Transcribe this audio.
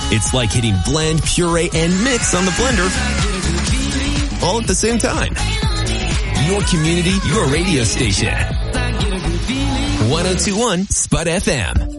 It's like hitting blend, puree, and mix on the blender all at the same time. Your community, your radio station. 102.1 Spud FM.